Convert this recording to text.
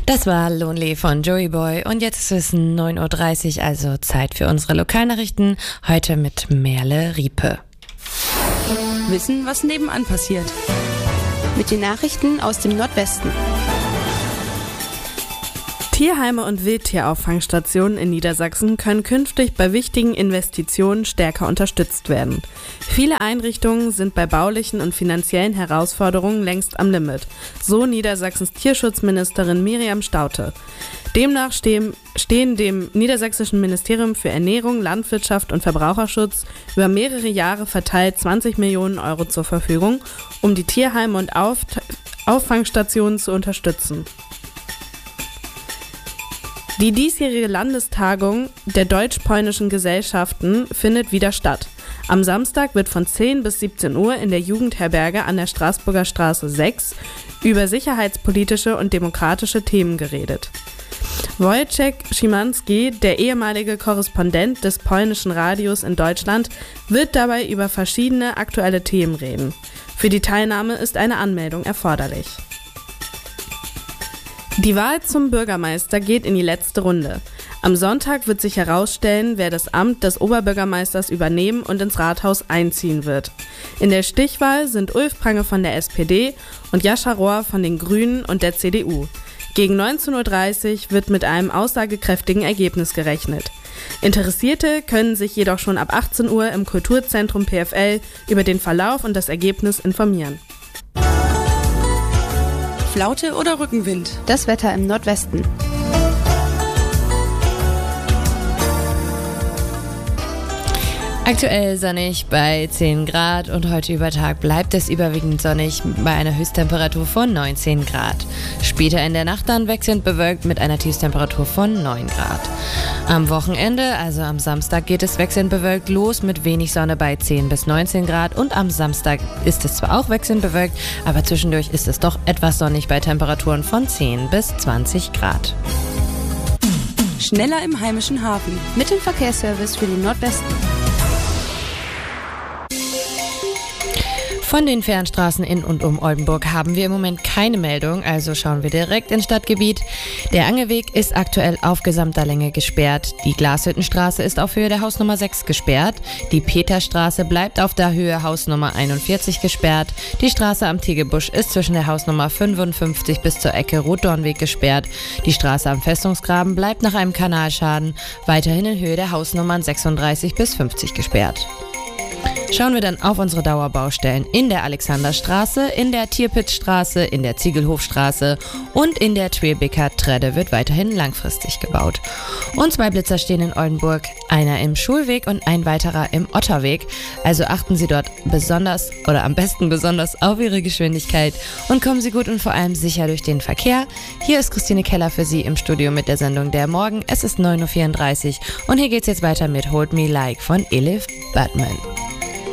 Das war Lonely von Joey Boy und jetzt ist es 9.30 Uhr, also Zeit für unsere Lokalnachrichten, heute mit Merle Riepe. Wissen, was nebenan passiert. Mit den Nachrichten aus dem Nordwesten. Tierheime und Wildtierauffangstationen in Niedersachsen können künftig bei wichtigen Investitionen stärker unterstützt werden. Viele Einrichtungen sind bei baulichen und finanziellen Herausforderungen längst am Limit, so Niedersachsens Tierschutzministerin Miriam Staudte. Demnach stehen dem Niedersächsischen Ministerium für Ernährung, Landwirtschaft und Verbraucherschutz über mehrere Jahre verteilt 20 Millionen Euro zur Verfügung, um die Tierheime und Auffangstationen zu unterstützen. Die diesjährige Landestagung der deutsch-polnischen Gesellschaften findet wieder statt. Am Samstag wird von 10 bis 17 Uhr in der Jugendherberge an der Straßburger Straße 6 über sicherheitspolitische und demokratische Themen geredet. Wojciech Szymanski, der ehemalige Korrespondent des polnischen Radios in Deutschland, wird dabei über verschiedene aktuelle Themen reden. Für die Teilnahme ist eine Anmeldung erforderlich. Die Wahl zum Bürgermeister geht in die letzte Runde. Am Sonntag wird sich herausstellen, wer das Amt des Oberbürgermeisters übernehmen und ins Rathaus einziehen wird. In der Stichwahl sind Ulf Prange von der SPD und Jascha Rohr von den Grünen und der CDU. Gegen 19.30 Uhr wird mit einem aussagekräftigen Ergebnis gerechnet. Interessierte können sich jedoch schon ab 18 Uhr im Kulturzentrum PFL über den Verlauf und das Ergebnis informieren. Flaute oder Rückenwind? Das Wetter im Nordwesten. Aktuell sonnig bei 10 Grad und heute über Tag bleibt es überwiegend sonnig bei einer Höchsttemperatur von 19 Grad. Später in der Nacht dann wechselnd bewölkt mit einer Tiefstemperatur von 9 Grad. Am Wochenende, also am Samstag, geht es wechselnd bewölkt los mit wenig Sonne bei 10 bis 19 Grad und am Samstag ist es zwar auch wechselnd bewölkt, aber zwischendurch ist es doch etwas sonnig bei Temperaturen von 10 bis 20 Grad. Schneller im heimischen Hafen. Mit dem Verkehrsservice für den Nordwesten. Von den Fernstraßen in und um Oldenburg haben wir im Moment keine Meldung, also schauen wir direkt ins Stadtgebiet. Der Angelweg ist aktuell auf gesamter Länge gesperrt. Die Glashüttenstraße ist auf Höhe der Hausnummer 6 gesperrt. Die Peterstraße bleibt auf der Höhe Hausnummer 41 gesperrt. Die Straße am Tegebusch ist zwischen der Hausnummer 55 bis zur Ecke Rotdornweg gesperrt. Die Straße am Festungsgraben bleibt nach einem Kanalschaden weiterhin in Höhe der Hausnummern 36 bis 50 gesperrt. Schauen wir dann auf unsere Dauerbaustellen in der Alexanderstraße, in der Tierpitzstraße, in der Ziegelhofstraße und in der Tweebicker Tredde wird weiterhin langfristig gebaut. Und 2 Blitzer stehen in Oldenburg, einer im Schulweg und ein weiterer im Otterweg. Also achten Sie dort besonders oder am besten besonders auf Ihre Geschwindigkeit und kommen Sie gut und vor allem sicher durch den Verkehr. Hier ist Christine Keller für Sie im Studio mit der Sendung Der Morgen. Es ist 9.34 Uhr und hier geht's jetzt weiter mit Hold Me Like von Elif Batman.